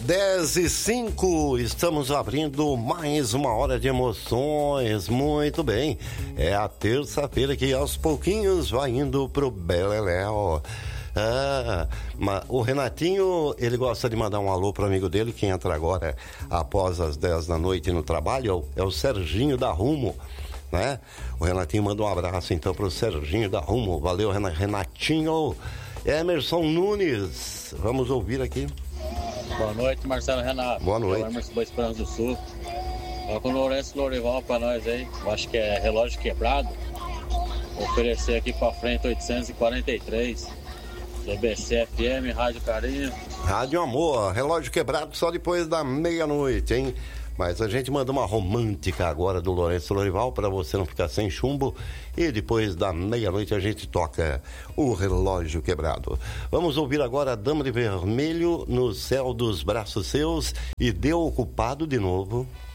10:05, estamos abrindo mais uma hora de emoções. Muito bem, é a terça-feira que aos pouquinhos vai indo pro Beleléu. O Renatinho, ele gosta de mandar um alô pro amigo dele que entra agora após as 10 da noite no trabalho, é o Serginho da Rumo, né? O Renatinho manda um abraço então pro Serginho da Rumo. Valeu, Renatinho. Emerson Nunes, vamos ouvir aqui. Boa noite, Marcelo Renato. Boa noite. Eu Emerson Boa Esperança do Sul. Olha com o Lourenço Lorival pra nós aí. Eu acho que é relógio quebrado. Vou oferecer aqui pra frente 843. GBC FM, Rádio Carinho. Rádio Amor, relógio quebrado só depois da meia-noite, hein? Mas a gente manda uma romântica agora do Lourenço Lorival para você não ficar sem chumbo. E depois da meia-noite a gente toca o relógio quebrado. Vamos ouvir agora a Dama de Vermelho no céu dos braços seus e deu ocupado de novo.